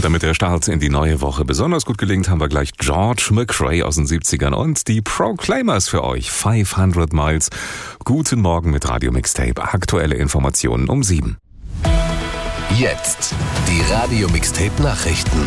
damit der Start in die neue Woche besonders gut gelingt, haben wir gleich George McRae aus den 70ern und die Proclaimers für euch. 500 Miles. Guten Morgen mit Radio Mixtape. Aktuelle Informationen um 7. Jetzt die Radio Mixtape Nachrichten.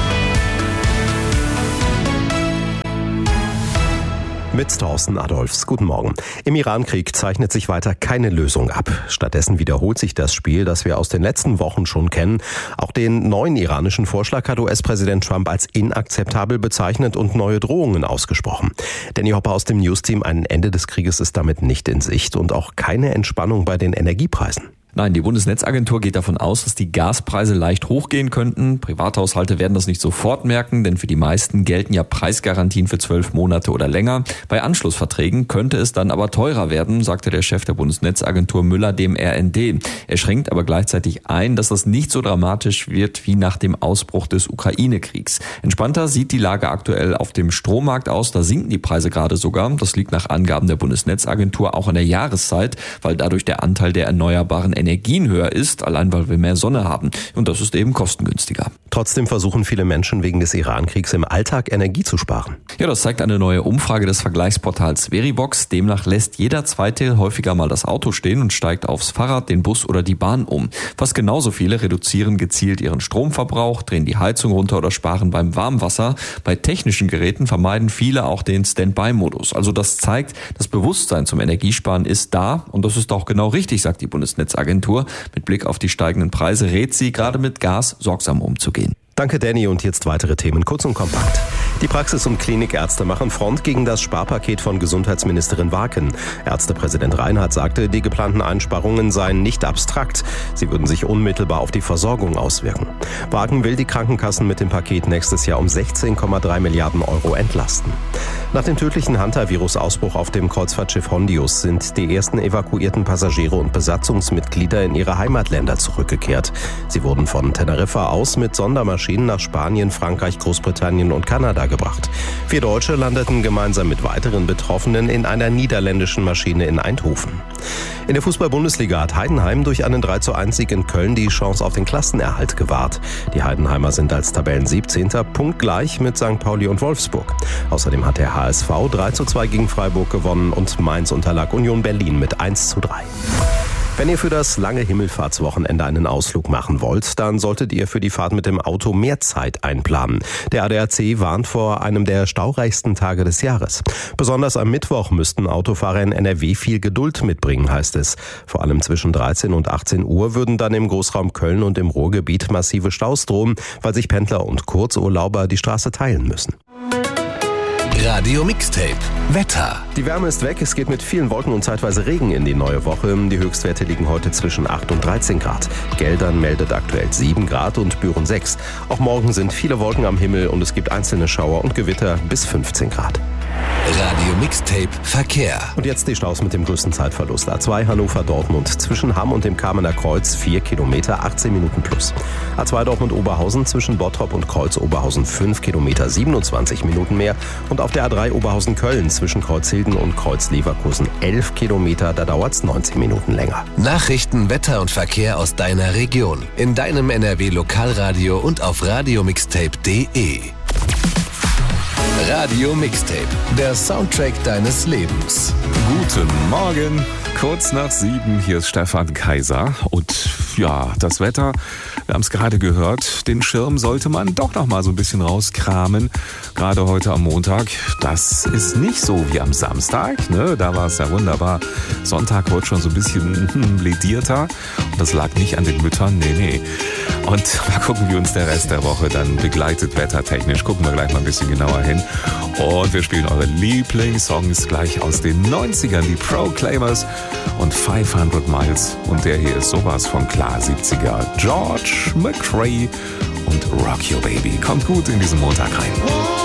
Mit Thorsten Adolfs. Guten Morgen. Im Iran-Krieg zeichnet sich weiter keine Lösung ab. Stattdessen wiederholt sich das Spiel, das wir aus den letzten Wochen schon kennen. Auch den neuen iranischen Vorschlag hat US-Präsident Trump als inakzeptabel bezeichnet und neue Drohungen ausgesprochen. Danny Hopper aus dem Newsteam: ein Ende des Krieges ist damit nicht in Sicht und auch keine Entspannung bei den Energiepreisen. Nein, die Bundesnetzagentur geht davon aus, dass die Gaspreise leicht hochgehen könnten. Privathaushalte werden das nicht sofort merken, denn für die meisten gelten ja Preisgarantien für 12 Monate oder länger. Bei Anschlussverträgen könnte es dann aber teurer werden, sagte der Chef der Bundesnetzagentur Müller dem RND. Er schränkt aber gleichzeitig ein, dass das nicht so dramatisch wird wie nach dem Ausbruch des Ukraine-Kriegs. Entspannter sieht die Lage aktuell auf dem Strommarkt aus. Da sinken die Preise gerade sogar. Das liegt nach Angaben der Bundesnetzagentur auch an der Jahreszeit, weil dadurch der Anteil der erneuerbaren Energien höher ist, allein weil wir mehr Sonne haben. Und das ist eben kostengünstiger. Trotzdem versuchen viele Menschen wegen des Iran-Kriegs im Alltag Energie zu sparen. Ja, das zeigt eine neue Umfrage des Vergleichsportals Verivox. Demnach lässt jeder Zweite häufiger mal das Auto stehen und steigt aufs Fahrrad, den Bus oder die Bahn um. Fast genauso viele reduzieren gezielt ihren Stromverbrauch, drehen die Heizung runter oder sparen beim Warmwasser. Bei technischen Geräten vermeiden viele auch den Standby-Modus. Also das zeigt, das Bewusstsein zum Energiesparen ist da und das ist auch genau richtig, sagt die Bundesnetzagentur. Mit Blick auf die steigenden Preise rät sie, gerade mit Gas sorgsam umzugehen. Danke, Danny. Und jetzt weitere Themen kurz und kompakt. Die Praxis- und Klinikärzte machen Front gegen das Sparpaket von Gesundheitsministerin Warken. Ärztepräsident Reinhardt sagte, die geplanten Einsparungen seien nicht abstrakt. Sie würden sich unmittelbar auf die Versorgung auswirken. Warken will die Krankenkassen mit dem Paket nächstes Jahr um 16,3 Milliarden Euro entlasten. Nach dem tödlichen Hunter-Virus-Ausbruch auf dem Kreuzfahrtschiff Hondius sind die ersten evakuierten Passagiere und Besatzungsmitglieder in ihre Heimatländer zurückgekehrt. Sie wurden von Teneriffa aus mit Sondermaschinen nach Spanien, Frankreich, Großbritannien und Kanada gebracht. 4 Deutsche landeten gemeinsam mit weiteren Betroffenen in einer niederländischen Maschine in Eindhoven. In der Fußball-Bundesliga hat Heidenheim durch einen 3:1-Sieg in Köln die Chance auf den Klassenerhalt gewahrt. Die Heidenheimer sind als Tabellen-17. punktgleich mit St. Pauli und Wolfsburg. Außerdem hat der HSV 3:2 gegen Freiburg gewonnen und Mainz unterlag Union Berlin mit 1:3. Wenn ihr für das lange Himmelfahrtswochenende einen Ausflug machen wollt, dann solltet ihr für die Fahrt mit dem Auto mehr Zeit einplanen. Der ADAC warnt vor einem der staureichsten Tage des Jahres. Besonders am Mittwoch müssten Autofahrer in NRW viel Geduld mitbringen, heißt es. Vor allem zwischen 13 und 18 Uhr würden dann im Großraum Köln und im Ruhrgebiet massive Staus drohen, weil sich Pendler und Kurzurlauber die Straße teilen müssen. Radio Mixtape Wetter. Die Wärme ist weg, es geht mit vielen Wolken und zeitweise Regen in die neue Woche. Die Höchstwerte liegen heute zwischen 8 und 13 Grad. Geldern meldet aktuell 7 Grad und Büren 6. Auch morgen sind viele Wolken am Himmel und es gibt einzelne Schauer und Gewitter bis 15 Grad. Radio Mixtape Verkehr. Und jetzt die Staus mit dem größten Zeitverlust. A2 Hannover-Dortmund zwischen Hamm und dem Kamener Kreuz 4 Kilometer, 18 Minuten plus. A2 Dortmund-Oberhausen zwischen Bottrop und Kreuz-Oberhausen 5 Kilometer, 27 Minuten mehr. Und auf der A3 Oberhausen-Köln zwischen Kreuzhilden und Kreuz-Leverkusen 11 Kilometer, da dauert es 19 Minuten länger. Nachrichten, Wetter und Verkehr aus deiner Region. In deinem NRW-Lokalradio und auf radiomixtape.de. Radio Mixtape, der Soundtrack deines Lebens. Guten Morgen, kurz nach 7, hier ist Stefan Kaiser. Und ja, das Wetter, wir haben es gerade gehört, den Schirm sollte man doch noch mal so ein bisschen rauskramen. Gerade heute am Montag, das ist nicht so wie am Samstag, ne? Da war es ja wunderbar. Sonntag wurde schon so ein bisschen ledierter. Und das lag nicht an den Müttern, nee. Und mal gucken, wie uns der Rest der Woche dann begleitet, wettertechnisch. Gucken wir gleich mal ein bisschen genauer hin. Und wir spielen eure Lieblingssongs gleich aus den 90ern, die Proclaimers und 500 Miles. Und der hier ist sowas von klar, 70er. George McRae und Rock Your Baby. Kommt gut in diesen Montag rein.